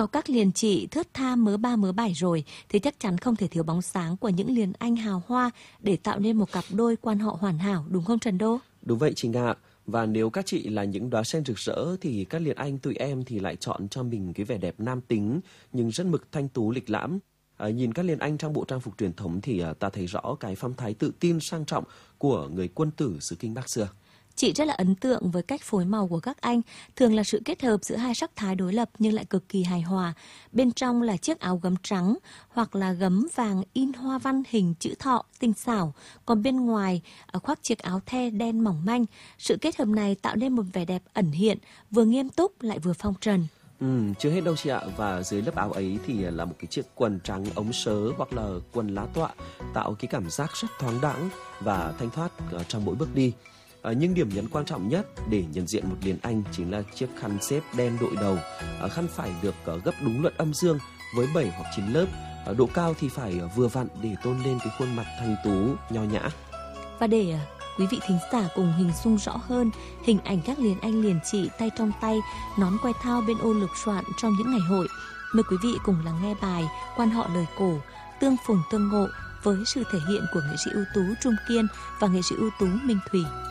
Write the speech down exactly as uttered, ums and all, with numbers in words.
Có các liền chị thướt tha mớ ba mớ bảy rồi thì chắc chắn không thể thiếu bóng sáng của những liền anh hào hoa để tạo nên một cặp đôi quan họ hoàn hảo, đúng không Trần Đô? Đúng vậy Trình ạ. Và nếu các chị là những đóa sen rực rỡ thì các liền anh tụi em thì lại chọn cho mình cái vẻ đẹp nam tính nhưng rất mực thanh tú lịch lãm. À, nhìn các liền anh trong bộ trang phục truyền thống thì à, ta thấy rõ cái phong thái tự tin sang trọng của người quân tử xứ Kinh Bắc xưa. Chị rất là ấn tượng với cách phối màu của các anh, thường là sự kết hợp giữa hai sắc thái đối lập nhưng lại cực kỳ hài hòa. Bên trong là chiếc áo gấm trắng hoặc là gấm vàng in hoa văn hình chữ thọ tinh xảo, còn bên ngoài khoác chiếc áo the đen mỏng manh. Sự kết hợp này tạo nên một vẻ đẹp ẩn hiện, vừa nghiêm túc lại vừa phong trần. Ừ, chưa hết đâu chị ạ. Và dưới lớp áo ấy thì là một cái chiếc quần trắng ống sớ hoặc là quần lá tọa, tạo cái cảm giác rất thoáng đãng và thanh thoát trong mỗi bước đi. À, nhưng điểm nhấn quan trọng nhất để nhận diện một liền anh chính là chiếc khăn xếp đen đội đầu. À, khăn phải được uh, gấp đúng luận âm dương với bảy hoặc chín lớp. À, độ cao thì phải uh, vừa vặn để tôn lên cái khuôn mặt thanh tú, nho nhã. Và để uh, quý vị thính giả cùng hình dung rõ hơn hình ảnh các liền anh liền chị tay trong tay, nón que thao bên ô lược soạn trong những ngày hội, mời quý vị cùng lắng nghe bài Quan họ lời cổ, tương phùng tương ngộ với sự thể hiện của nghệ sĩ ưu tú Trung Kiên và nghệ sĩ ưu tú Minh Thủy.